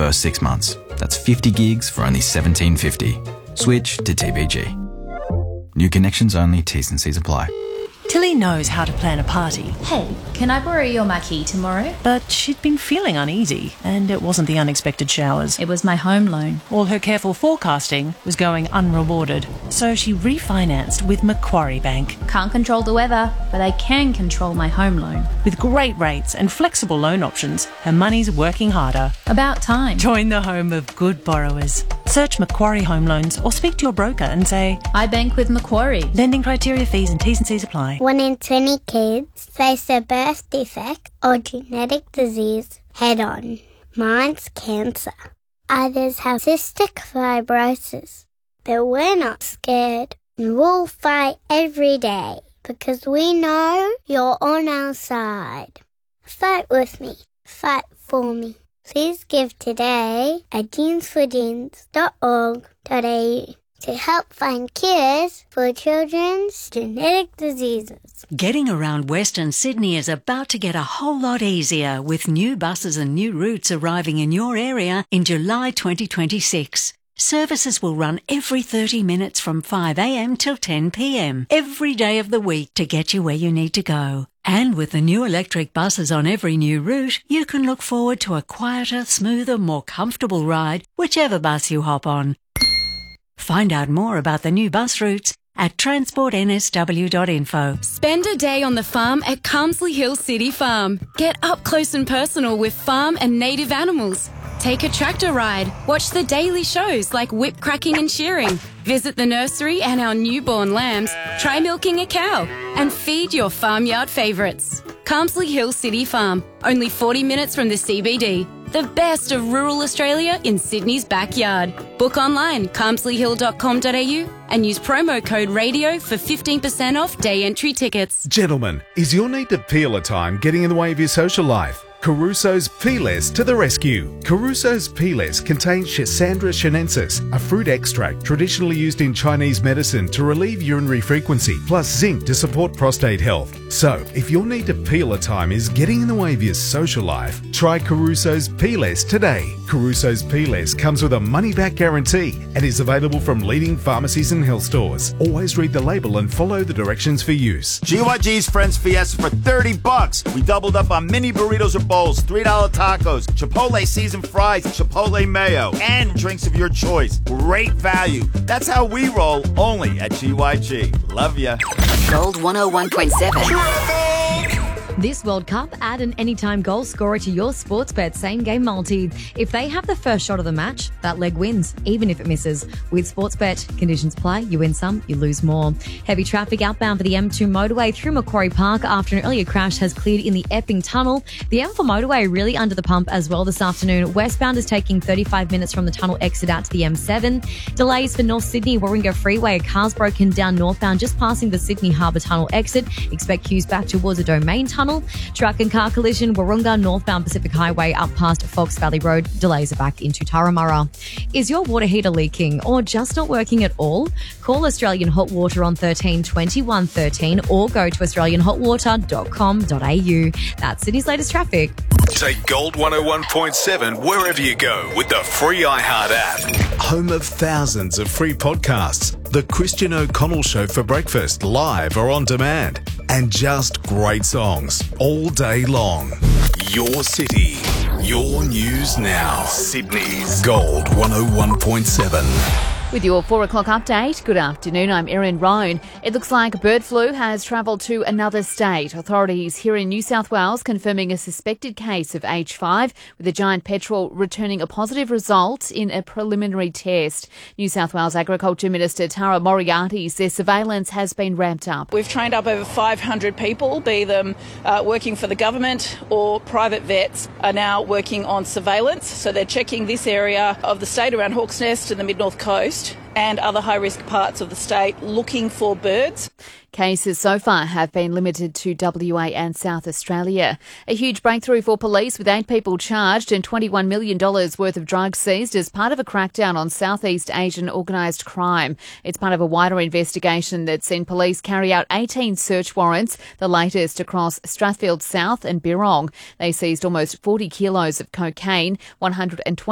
first 6 months. That's 50 gigs for only $17.50. Switch to TPG. New connections only, T's and C's apply. Tilly knows how to plan a party. Hey, can I borrow your marquee tomorrow? But she'd been feeling uneasy, and it wasn't the unexpected showers. It was my home loan. All her careful forecasting was going unrewarded, so she refinanced with Macquarie Bank. Can't control the weather, but I can control my home loan. With great rates and flexible loan options, her money's working harder. About time. Join the home of good borrowers. Search Macquarie Home Loans or speak to your broker and say, I bank with Macquarie. Lending criteria, fees and T's and C's apply. 1 in 20 kids face a birth defect or genetic disease head-on. Mine's cancer. Others have cystic fibrosis. But we're not scared. We'll fight every day because we know you're on our side. Fight with me. Fight for me. Please give today at jeansforjeans.org.au to help find cures for children's genetic diseases. Getting around Western Sydney is about to get a whole lot easier with new buses and new routes arriving in your area in July 2026. Services will run every 30 minutes from 5 a.m. till 10 p.m. every day of the week to get you where you need to go. And with the new electric buses on every new route, you can look forward to a quieter, smoother, more comfortable ride, whichever bus you hop on. Find out more about the new bus routes at transportnsw.info. Spend a day on the farm at Carmsley Hill City Farm. Get up close and personal with farm and native animals. Take a tractor ride. Watch the daily shows like whip cracking and shearing. Visit the nursery and our newborn lambs. Try milking a cow. And feed your farmyard favourites. Carmsley Hill City Farm. Only 40 minutes from the CBD. The best of rural Australia in Sydney's backyard. Book online, carmsleyhill.com.au and use promo code RADIO for 15% off day entry tickets. Gentlemen, is your need to peel a time getting in the way of your social life? Caruso's Peelers to the rescue. Caruso's Peelers contain Schisandra chinensis, a fruit extract traditionally used in Chinese medicine to relieve urinary frequency, plus zinc to support prostate health. So, if your need to peel a time is getting in the way of your social life, try Caruso's Peelers today. Caruso's Peelers comes with a money-back guarantee and is available from leading pharmacies and health stores. Always read the label and follow the directions for use. GYG's Friends Fiesta for $30. We doubled up on mini burritos or bowls, $3 tacos, Chipotle seasoned fries, Chipotle mayo, and drinks of your choice. Great value. That's how we roll, only at GYG. Love ya. Gold 101.7. This World Cup, add an anytime goal scorer to your Sportsbet same-game multi. If they have the first shot of the match, that leg wins, even if it misses. With Sportsbet, conditions apply. You win some, you lose more. Heavy traffic outbound for the M2 motorway through Macquarie Park after an earlier crash has cleared in the Epping Tunnel. The M4 motorway really under the pump as well this afternoon. Westbound is taking 35 minutes from the tunnel exit out to the M7. Delays for North Sydney Warringah Freeway. Cars broken down northbound just passing the Sydney Harbour Tunnel exit. Expect queues back towards the Domain Tunnel. Truck and car collision, Warringah northbound Pacific Highway up past Fox Valley Road. Delays are back into Turramurra. Is your water heater leaking or just not working at all? Call Australian Hot Water on 13 21 13 or go to australianhotwater.com.au. That's Sydney's latest traffic. Take Gold 101.7 wherever you go with the free iHeart app. Home of thousands of free podcasts. The Christian O'Connell Show for breakfast, live or on demand. And just great songs all day long. Your city, your news now. Sydney's Gold 101.7. With your 4 o'clock update, good afternoon, I'm Erin Roan. It looks like bird flu has travelled to another state. Authorities here in New South Wales confirming a suspected case of H5, with a giant petrel returning a positive result in a preliminary test. New South Wales Agriculture Minister Tara Moriarty says surveillance has been ramped up. We've trained up over 500 people, be them working for the government or private vets, are now working on surveillance. So they're checking this area of the state around Hawke's Nest and the Mid-North Coast and other high-risk parts of the state looking for birds. Cases so far have been limited to WA and South Australia. A huge breakthrough for police with 8 people charged and $21 million worth of drugs seized as part of a crackdown on Southeast Asian organised crime. It's part of a wider investigation that's seen police carry out 18 search warrants, the latest across Strathfield South and Birrong. They seized almost 40 kilos of cocaine, 120